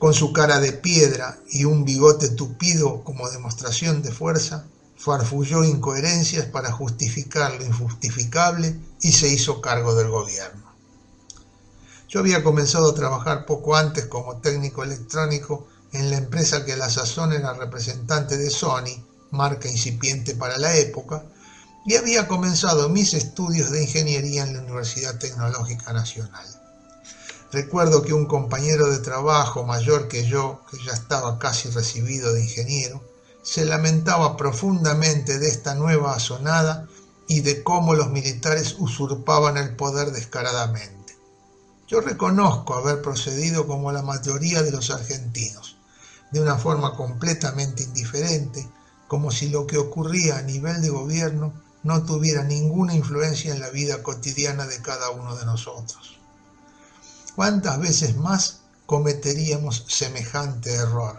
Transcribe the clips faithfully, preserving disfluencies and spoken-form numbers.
Con su cara de piedra y un bigote tupido como demostración de fuerza, farfulló incoherencias para justificar lo injustificable y se hizo cargo del gobierno. Yo había comenzado a trabajar poco antes como técnico electrónico en la empresa que a la sazón era representante de Sony, marca incipiente para la época, y había comenzado mis estudios de ingeniería en la Universidad Tecnológica Nacional. Recuerdo que un compañero de trabajo mayor que yo, que ya estaba casi recibido de ingeniero, se lamentaba profundamente de esta nueva asonada y de cómo los militares usurpaban el poder descaradamente. Yo reconozco haber procedido como la mayoría de los argentinos, de una forma completamente indiferente, como si lo que ocurría a nivel de gobierno no tuviera ninguna influencia en la vida cotidiana de cada uno de nosotros. ¿Cuántas veces más cometeríamos semejante error?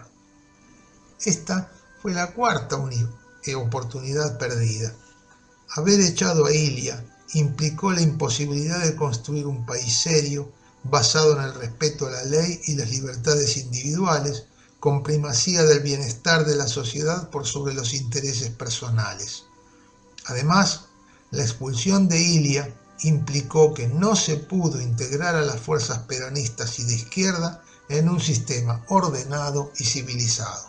Esta fue la cuarta oportunidad perdida. Haber echado a Ilia implicó la imposibilidad de construir un país serio, basado en el respeto a la ley y las libertades individuales, con primacía del bienestar de la sociedad por sobre los intereses personales. Además, la expulsión de Ilia implicó que no se pudo integrar a las fuerzas peronistas y de izquierda en un sistema ordenado y civilizado.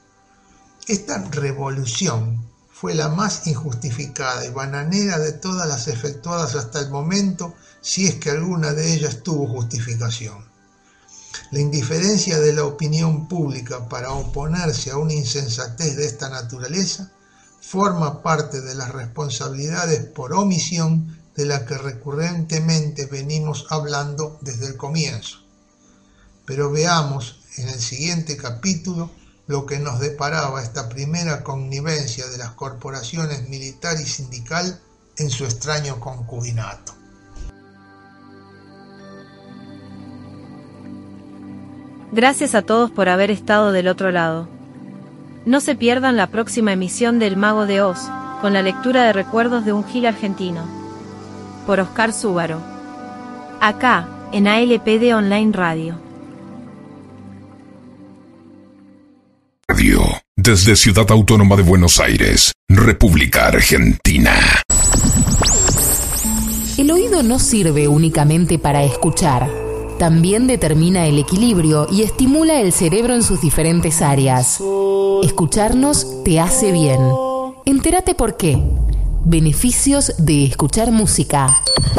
Esta revolución fue la más injustificada y bananera de todas las efectuadas hasta el momento, si es que alguna de ellas tuvo justificación. La indiferencia de la opinión pública para oponerse a una insensatez de esta naturaleza forma parte de las responsabilidades por omisión de la que recurrentemente venimos hablando desde el comienzo. Pero veamos en el siguiente capítulo lo que nos deparaba esta primera connivencia de las corporaciones militar y sindical en su extraño concubinato. Gracias a todos por haber estado del otro lado. No se pierdan la próxima emisión del Mago de Oz, con la lectura de recuerdos de un Gil argentino. Por Oscar Súbaro. Acá, en A L P D Online Radio. Radio, desde Ciudad Autónoma de Buenos Aires, República Argentina. El oído no sirve únicamente para escuchar. También determina el equilibrio y estimula el cerebro en sus diferentes áreas. Escucharnos te hace bien. Entérate por qué. Beneficios de escuchar música.